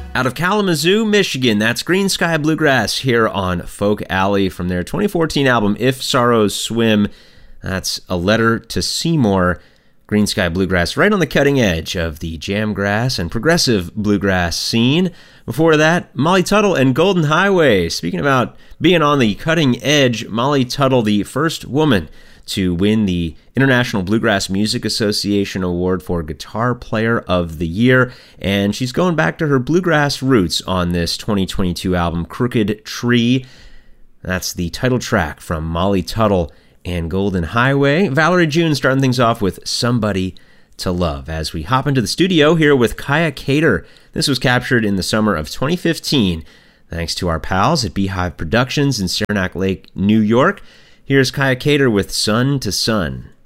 Out of Kalamazoo, Michigan, that's Green Sky Bluegrass here on Folk Alley from their 2014 album, If Sorrows Swim. That's A Letter to Seymour. Green Sky Bluegrass right on the cutting edge of the jamgrass and progressive bluegrass scene. Before that, Molly Tuttle and Golden Highway. Speaking about being on the cutting edge, Molly Tuttle, the first woman to win the International Bluegrass Music Association Award for Guitar Player of the Year, and she's going back to her bluegrass roots on this 2022 album, Crooked Tree. That's the title track from Molly Tuttle and Golden Highway. Valerie June starting things off with Somebody to Love as we hop into the studio here with Kaya Cater. This was captured in the summer of 2015 thanks to our pals at Beehive Productions in Saranac Lake, New York. Here's Kaya Cater with Sun to Sun.